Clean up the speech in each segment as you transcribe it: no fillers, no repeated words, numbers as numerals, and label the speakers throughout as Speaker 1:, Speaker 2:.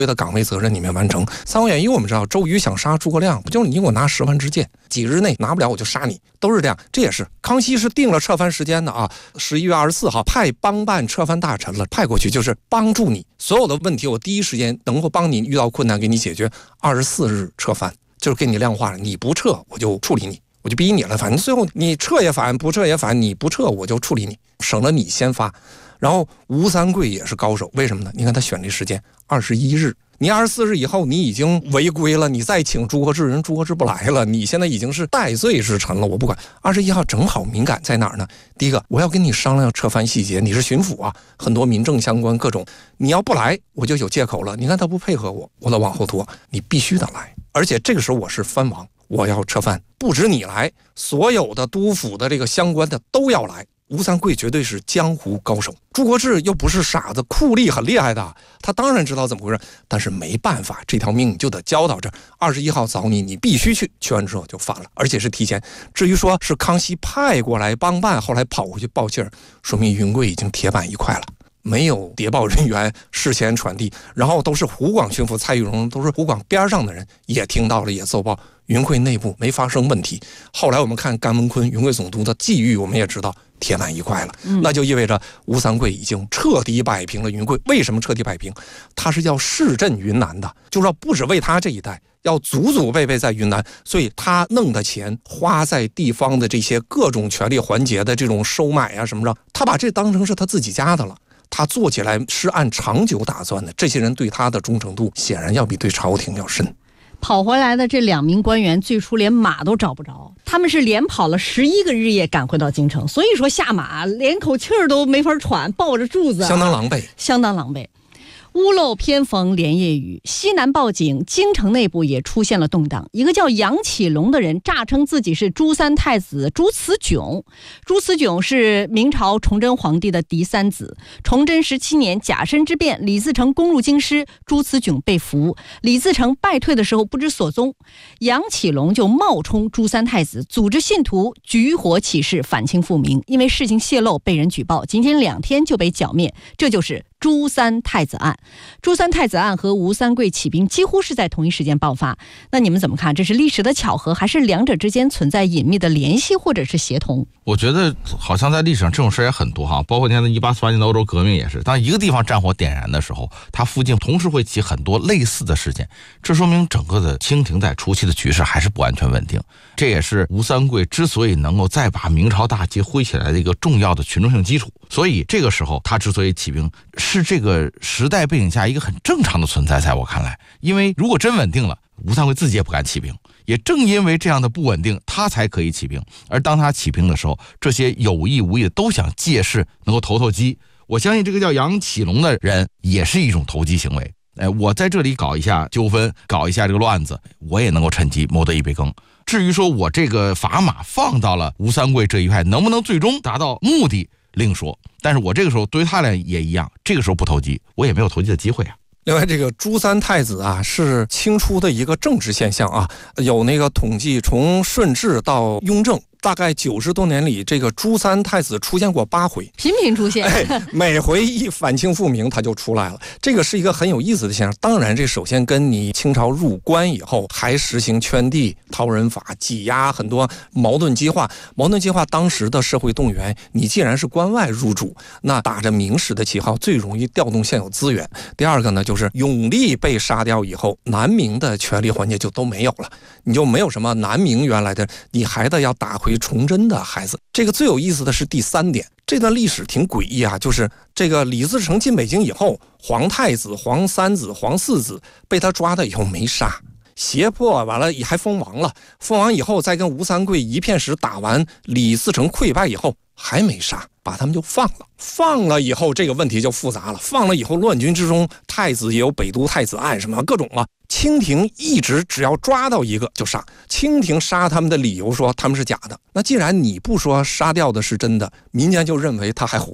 Speaker 1: 的岗位责任里面完成。三国演义我们知道，周瑜想杀诸葛亮，不就是你给我拿10万支箭，几日内拿不了我就杀你，都是这样。这也是康熙是定了撤藩时间的啊，11月24号派帮办撤藩大臣了，派过去就是帮助你所有的问题，我第一时间能够帮你遇到困难给你解决。24日撤藩，就是给你量化了，你不撤我就处理你，我就逼你了，反正最后你撤也反，不撤也反，你不撤我就处理你，省了你先发。然后吴三桂也是高手，为什么呢？你看他选这时间21日，你24日以后你已经违规了，你再请朱国治，人朱国治不来了，你现在已经是戴罪之臣了，我不管。21号正好敏感在哪儿呢？第一个，我要跟你商量撤藩细节，你是巡抚啊，很多民政相关各种，你要不来我就有借口了。你看他不配合我，我得往后拖，你必须得来。而且这个时候我是藩王，我要撤藩，不止你来，所有的督府的这个相关的都要来。吴三桂绝对是江湖高手，朱国治又不是傻子，酷吏很厉害的，他当然知道怎么回事，但是没办法，这条命就得交到这儿。21号找你，你必须去，去完之后就犯了，而且是提前。至于说是康熙派过来帮办，后来跑回去报信儿，说明云贵已经铁板一块了，没有谍报人员事先传递，然后都是湖广巡抚蔡玉荣，都是湖广边上的人也听到了，也奏报云贵内部没发生问题。后来我们看甘文坤云贵总督的际遇，我们也知道铁板一块了，那就意味着吴三桂已经彻底摆平了云贵。为什么彻底摆平？他是要市镇云南的，就是要不止为他这一代，要祖祖辈辈在云南，所以他弄的钱花在地方的这些各种权力环节的这种收买啊什么的，他把这当成是他自己家的了。他做起来是按长久打算的，这些人对他的忠诚度显然要比对朝廷要深。
Speaker 2: 跑回来的这2名官员最初连马都找不着，他们是连跑了11个日夜赶回到京城，所以说下马连口气儿都没法喘，抱着柱子，
Speaker 1: 相当狼狈，
Speaker 2: 相当狼狈。屋漏偏逢连夜雨，西南报警，京城内部也出现了动荡。一个叫杨启隆的人诈称自己是朱三太子朱慈炯。朱慈炯是明朝崇祯皇帝的嫡3子。崇祯17年甲申之变，李自成攻入京师，朱慈炯被俘，李自成败退的时候不知所踪，杨启隆就冒充朱三太子，组织信徒举火起事，反清复明。因为事情泄露被人举报，仅仅2天就被剿灭，这就是朱三太子案。朱三太子案和吴三桂起兵几乎是在同一时间爆发，那你们怎么看？这是历史的巧合，还是两者之间存在隐秘的联系或者是协同？
Speaker 3: 我觉得好像在历史上这种事也很多哈，包括你看1848年的欧洲革命也是，当一个地方战火点燃的时候，它附近同时会起很多类似的事件，这说明整个的清廷在初期的局势还是不完全稳定。这也是吴三桂之所以能够再把明朝大旗挥起来的一个重要的群众性基础。所以这个时候他之所以起兵，是这个时代背景下一个很正常的存在，在我看来，因为如果真稳定了，吴三桂自己也不敢起兵，也正因为这样的不稳定，他才可以起兵。而当他起兵的时候，这些有意无意的都想借势能够投机。我相信这个叫杨启隆的人也是一种投机行为。我在这里搞一下纠纷，搞一下这个乱子，我也能够趁机谋得一杯羹。至于说我这个砝码放到了吴三桂这一派，能不能最终达到目的另说，但是我这个时候对于他俩也一样，这个时候不投机，我也没有投机的机会啊。
Speaker 1: 另外，这个朱三太子啊，是清初的一个政治现象啊，有那个统计，从顺治到雍正，大概90多年里，这个朱三太子出现过8回，
Speaker 2: 频频出现，
Speaker 1: 每回一反清复明他就出来了，这个是一个很有意思的现象。当然，这首先跟你清朝入关以后还实行圈地、掏人法、挤压很多矛盾激化。当时的社会动员，你既然是关外入主，那打着明史的旗号，最容易调动现有资源。第二个呢，就是永历被杀掉以后，南明的权力环节就都没有了，你就没有什么南明原来的，你还得要打回崇祯的孩子。这个最有意思的是第3点，这段历史挺诡异啊，就是这个李自成进北京以后，皇太子、皇3子、皇4子被他抓的以后没杀，胁迫完了还封王了，封王以后再跟吴三桂一片石打完，李自成溃败以后还没杀，把他们就放了。放了以后这个问题就复杂了，放了以后乱军之中，太子也有北都太子案什么各种了。清廷一直只要抓到一个就杀，清廷杀他们的理由说他们是假的，那既然你不说杀掉的是真的，民间就认为他还活着，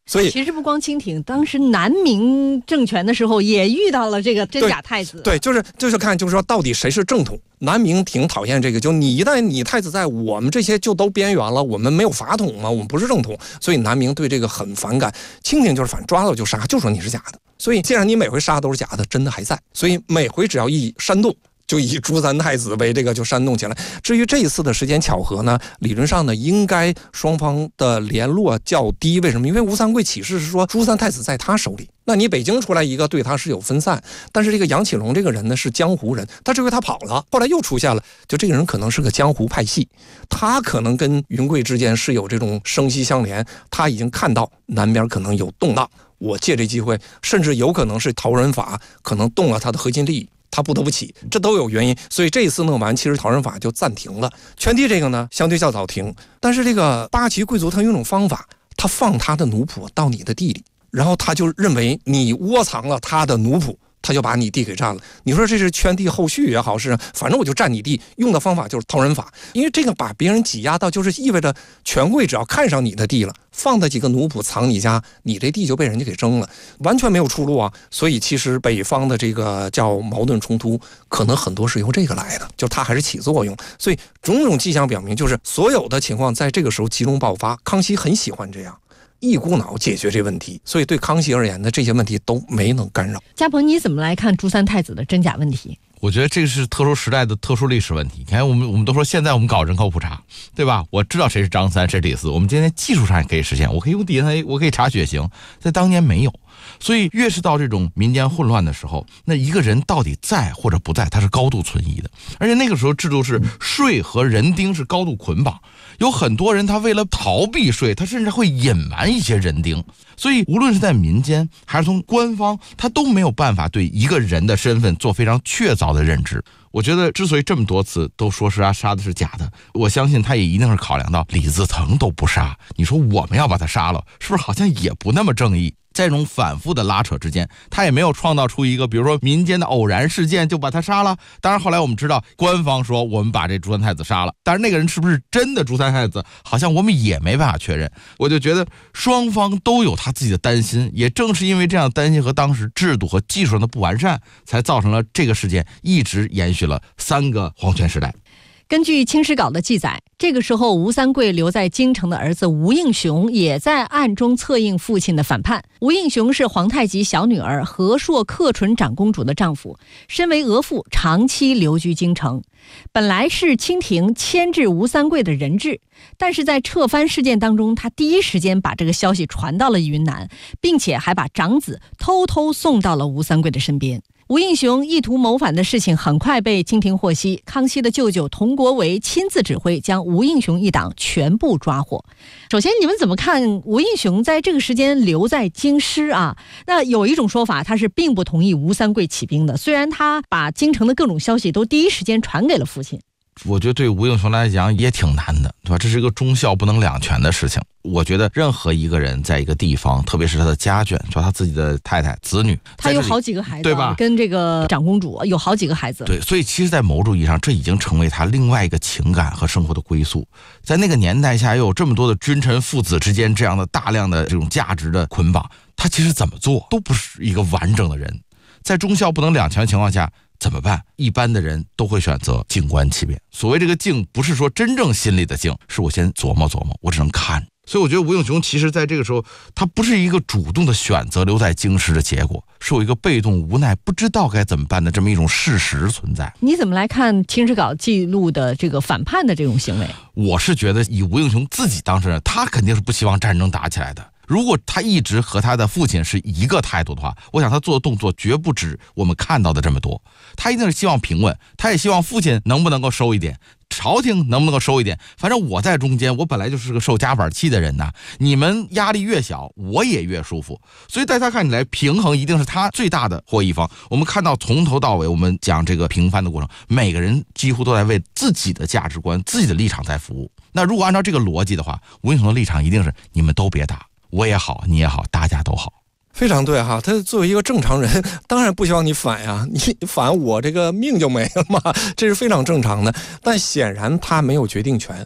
Speaker 1: 所以
Speaker 2: 其实不光清廷，当时南明政权的时候也遇到了这个真假太子。
Speaker 1: 对，就是看，就是说到底谁是正统。南明挺讨厌这个，就你一旦你太子在，我们这些就都边缘了，我们没有法统嘛，我们不是正统，所以南明对这个很反感。清廷就是反，抓到就杀，就说你是假的。所以既然你每回杀都是假的，真的还在，所以每回只要一煽动，就以朱三太子为这个就煽动起来。至于这一次的时间巧合呢，理论上呢应该双方的联络较低。为什么？因为吴三桂起事是说朱三太子在他手里，那你北京出来一个对他是有分散，但是这个杨启隆这个人呢是江湖人，他这回他跑了，后来又出现了，就这个人可能是个江湖派系，他可能跟云贵之间是有这种生息相连，他已经看到南边可能有动荡，我借这机会，甚至有可能是陶人法可能动了他的核心利益，他不得不起，这都有原因。所以这一次弄完，其实陶人法就暂停了。圈地这个呢，相对较早停，但是这个八旗贵族他有一种方法，他放他的奴仆到你的地里，然后他就认为你窝藏了他的奴仆，他就把你地给占了。你说这是圈地后续也好，是反正我就占你地，用的方法就是陶人法。因为这个把别人挤压到，就是意味着权贵只要看上你的地了，放的几个奴仆藏你家，你这地就被人家给争了，完全没有出路啊。所以其实北方的这个叫矛盾冲突，可能很多是由这个来的，就它还是起作用。所以种种迹象表明，就是所有的情况在这个时候集中爆发。康熙很喜欢这样一股脑解决这问题，所以对康熙而言呢，这些问题都没能干扰。
Speaker 2: 嘉鹏，你怎么来看朱三太子的真假问题？
Speaker 3: 我觉得这是特殊时代的特殊历史问题。你看，我们都说现在我们搞人口普查，对吧？我知道谁是张三，谁是李四，我们今天技术上也可以实现，我可以用 DNA， 我可以查血型，在当年没有。所以越是到这种民间混乱的时候，那一个人到底在或者不在，他是高度存疑的。而且那个时候制度是税和人丁是高度捆绑，有很多人他为了逃避税，他甚至会隐瞒一些人丁。所以无论是在民间还是从官方，他都没有办法对一个人的身份做非常确凿的认知。我觉得之所以这么多次都说是杀的是假的，我相信他也一定是考量到李自成都不杀，你说我们要把他杀了，是不是好像也不那么正义？在这种反复的拉扯之间，他也没有创造出一个比如说民间的偶然事件就把他杀了。当然后来我们知道官方说我们把这朱三太子杀了，但是那个人是不是真的朱三太子，好像我们也没办法确认。我就觉得双方都有他自己的担心，也正是因为这样的担心和当时制度和技术上的不完善，才造成了这个事件一直延续了3个皇权时代。
Speaker 2: 根据《清史稿》的记载，这个时候吴三桂留在京城的儿子吴应熊也在暗中策应父亲的反叛。吴应熊是皇太极小女儿和硕克纯长公主的丈夫，身为额驸，长期留居京城。本来是清廷牵制吴三桂的人质，但是在撤藩事件当中，他第一时间把这个消息传到了云南，并且还把长子偷偷送到了吴三桂的身边。吴应熊意图谋反的事情很快被清廷获悉，康熙的舅舅佟国维亲自指挥，将吴应熊一党全部抓获。首先，你们怎么看吴应熊在这个时间留在京师啊？那有一种说法，他是并不同意吴三桂起兵的，虽然他把京城的各种消息都第一时间传给了父亲。
Speaker 3: 我觉得对吴应熊来讲也挺难的，对吧？这是一个忠孝不能两全的事情。我觉得任何一个人在一个地方，特别是他的家眷，是吧？他自己的太太、子女，
Speaker 2: 他有好几个孩子，
Speaker 3: 对吧？
Speaker 2: 跟这个长公主有好几个孩子。
Speaker 3: 对，所以其实，在某种意义上，这已经成为他另外一个情感和生活的归宿。在那个年代下，又有这么多的君臣父子之间这样的大量的这种价值的捆绑，他其实怎么做都不是一个完整的人。在忠孝不能两全的情况下，怎么办？一般的人都会选择静观其变。所谓这个静，不是说真正心里的静，是我先琢磨琢磨，我只能看。所以我觉得吴应熊其实在这个时候，他不是一个主动的选择留在京师的结果，是有一个被动无奈不知道该怎么办的这么一种事实存在。
Speaker 2: 你怎么来看《清史稿》记录的这个反叛的这种行为？
Speaker 3: 我是觉得以吴应熊自己当事人，他肯定是不希望战争打起来的。如果他一直和他的父亲是一个态度的话，我想他做的动作绝不止我们看到的这么多。他一定是希望平稳，他也希望父亲能不能够收一点，朝廷能不能够收一点。反正我在中间，我本来就是个受夹板气的人呐，你们压力越小，我也越舒服。所以在他看起来，平衡一定是他最大的获益方。我们看到从头到尾，我们讲这个平反的过程，每个人几乎都在为自己的价值观、自己的立场在服务。那如果按照这个逻辑的话，吴应熊的立场一定是你们都别打。我也好，你也好，大家都好，
Speaker 1: 非常对哈。他作为一个正常人，当然不希望你反呀，你反我这个命就没了嘛，这是非常正常的。但显然他没有决定权，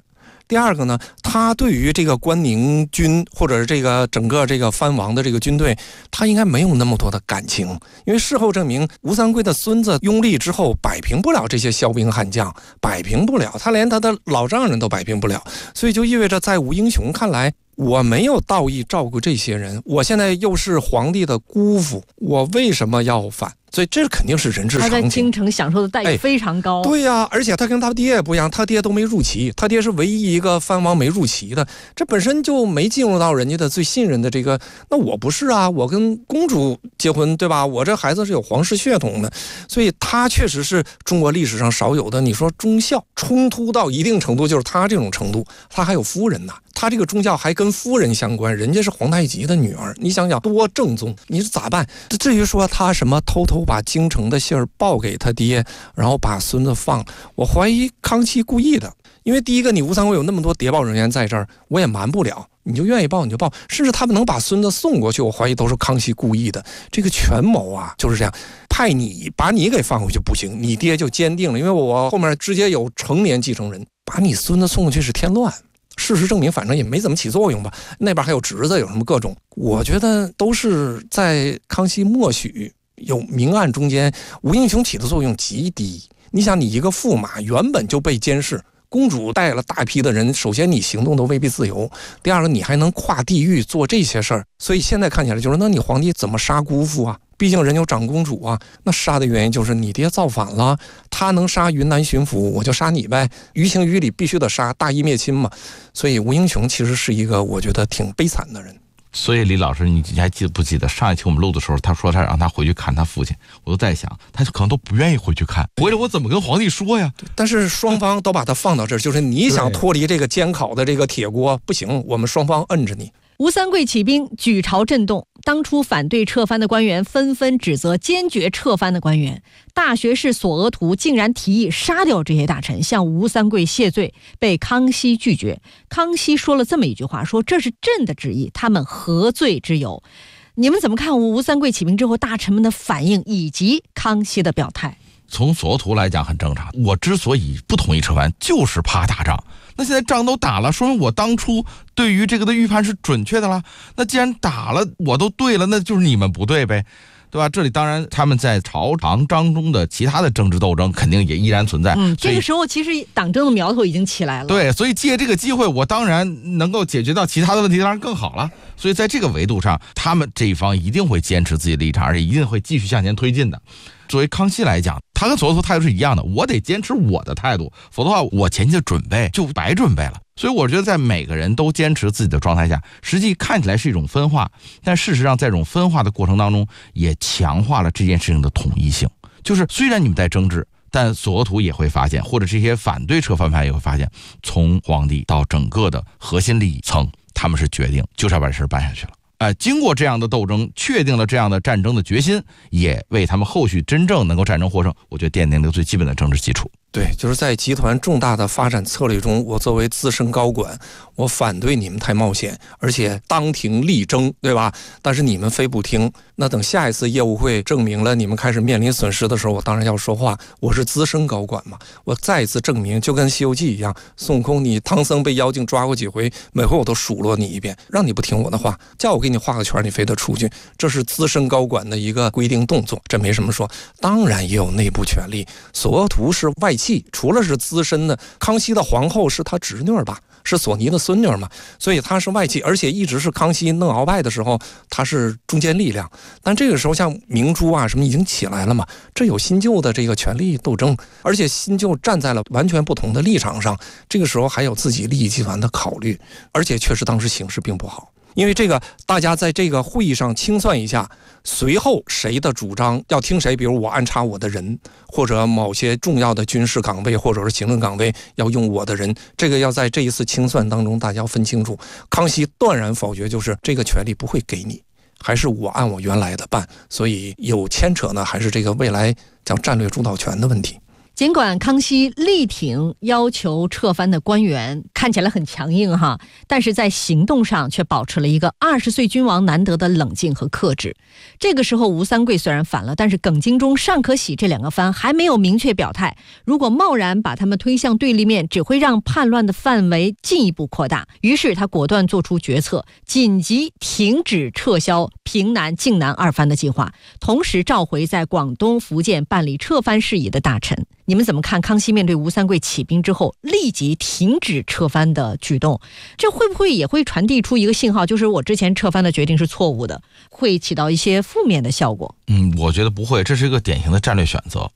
Speaker 1: 第二个呢，他对于这个关宁军或者是这个整个这个藩王的这个军队，他应该没有那么多的感情，因为事后证明吴三桂的孙子拥立之后摆平不了这些骁兵悍将，摆平不了，他连他的老丈人都摆平不了，所以就意味着在吴英雄看来，我没有道义照顾这些人，我现在又是皇帝的姑父，我为什么要反？所以这肯定是人之常情。
Speaker 2: 他在京城享受的待遇非常高。
Speaker 1: 对呀，而且他跟他爹也不一样，他爹都没入旗，他爹是唯一一个藩王没入旗的，这本身就没进入到人家的最信任的这个。那我不是啊，我跟公主结婚，对吧？我这孩子是有皇室血统的，所以他确实是中国历史上少有的。你说忠孝冲突到一定程度，就是他这种程度，他还有夫人呢。他这个忠孝还跟夫人相关，人家是皇太极的女儿，你想想多正宗，你是咋办？至于说他什么偷偷把京城的信儿报给他爹，然后把孙子放，我怀疑康熙故意的。因为第一个，你吴三桂有那么多谍报人员在这儿，我也瞒不了，你就愿意报你就报，甚至他们能把孙子送过去，我怀疑都是康熙故意的。这个权谋啊就是这样，派你把你给放回去不行，你爹就坚定了，因为我后面直接有成年继承人，把你孙子送过去是添乱。事实证明反正也没怎么起作用吧，那边还有侄子，有什么各种，我觉得都是在康熙默许有明暗中间，吴英雄起的作用极低。你想，你一个驸马原本就被监视，公主带了大批的人，首先你行动都未必自由，第二个你还能跨地域做这些事儿，所以现在看起来就是，那你皇帝怎么杀姑父啊？毕竟人有长公主啊，那杀的原因就是你爹造反了，他能杀云南巡抚，我就杀你呗，于情于理必须得杀，大义灭亲嘛。所以吴英雄其实是一个我觉得挺悲惨的人。
Speaker 3: 所以李老师，你还记不记得上一期我们录的时候，他说他让他回去看他父亲，我都在想，他可能都不愿意回去看，回来我怎么跟皇帝说呀？
Speaker 1: 但是双方都把他放到这儿，就是你想脱离这个监考的这个铁锅，不行，我们双方摁着你。
Speaker 2: 吴三桂起兵，举朝震动，当初反对撤藩的官员纷纷指责坚决撤藩的官员，大学士索额图竟然提议杀掉这些大臣，向吴三桂谢罪，被康熙拒绝。康熙说了这么一句话，说这是朕的旨意，他们何罪之有？你们怎么看吴三桂起兵之后大臣们的反应以及康熙的表态？
Speaker 3: 从索额图来讲很正常，我之所以不同意撤藩，就是怕打仗。那现在仗都打了，说明我当初对于这个的预判是准确的了。那既然打了，我都对了，那就是你们不对呗，对吧？这里当然他们在朝堂当中的其他的政治斗争肯定也依然存在。
Speaker 2: 这个时候其实党争的苗头已经起来了。
Speaker 3: 对，所以借这个机会，我当然能够解决到其他的问题，当然更好了。所以在这个维度上，他们这一方一定会坚持自己的立场，而且一定会继续向前推进的。作为康熙来讲，他跟索额图态度是一样的，我得坚持我的态度，否则的话我前期的准备就白准备了。所以我觉得在每个人都坚持自己的状态下，实际看起来是一种分化，但事实上在这种分化的过程当中也强化了这件事情的统一性。就是虽然你们在争执，但索额图也会发现，或者这些反对撤藩派也会发现，从皇帝到整个的核心利益层，他们是决定就是要把这事办下去了。经过这样的斗争，确定了这样的战争的决心，也为他们后续真正能够战争获胜，我觉得奠定了最基本的政治基础。
Speaker 1: 对，就是在集团重大的发展策略中，我作为资深高管，我反对你们太冒险，而且当庭力争，对吧？但是你们非不听，那等下一次业务会证明了你们开始面临损失的时候，我当然要说话，我是资深高管嘛，我再一次证明，就跟《西游记》一样，孙悟空你唐僧被妖精抓过几回，每回我都数落你一遍，让你不听我的话，叫我给你画个圈，你非得出去，这是资深高管的一个规定动作，这没什么说。当然也有内部权力，索额图是外戚，除了是资深的，康熙的皇后是他侄女吧，是索尼的孙女嘛，所以他是外戚，而且一直是康熙弄鳌拜的时候，他是中坚力量。但这个时候像明珠啊什么已经起来了嘛，这有新旧的这个权力斗争，而且新旧站在了完全不同的立场上，这个时候还有自己利益集团的考虑，而且确实当时形势并不好。因为这个大家在这个会议上清算一下，随后谁的主张要听谁，比如我安插我的人，或者某些重要的军事岗位或者是行政岗位要用我的人，这个要在这一次清算当中大家要分清楚。康熙断然否决，就是这个权利不会给你，还是我按我原来的办，所以有牵扯呢，还是这个未来讲战略主导权的问题。
Speaker 2: 尽管康熙力挺要求撤藩的官员，看起来很强硬哈，但是在行动上却保持了一个20岁君王难得的冷静和克制。这个时候吴三桂虽然反了，但是耿精忠、尚可喜这2个藩还没有明确表态，如果贸然把他们推向对立面，只会让叛乱的范围进一步扩大。于是他果断做出决策，紧急停止撤销平南、靖南2藩的计划，同时召回在广东、福建办理撤藩事宜的大臣。你们怎么看康熙面对吴三桂起兵之后立即停止撤藩的举动？这会不会也会传递出一个信号，就是我之前撤藩的决定是错误的，会起到一些负面的效果？
Speaker 3: 我觉得不会，这是一个典型的战略选择。